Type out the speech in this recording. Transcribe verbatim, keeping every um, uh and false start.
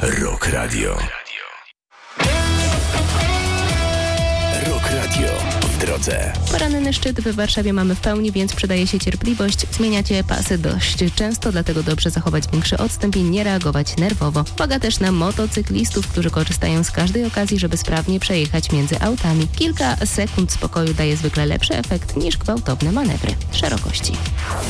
Rock Radio. Rock Radio w drodze. Poranny szczyt w Warszawie mamy w pełni, więc przydaje się cierpliwość. Zmieniacie pasy dość często, dlatego dobrze zachować większy odstęp i nie reagować nerwowo. Uwaga też na motocyklistów, którzy korzystają z każdej okazji, żeby sprawnie przejechać między autami. Kilka sekund spokoju daje zwykle lepszy efekt niż gwałtowne manewry szerokości.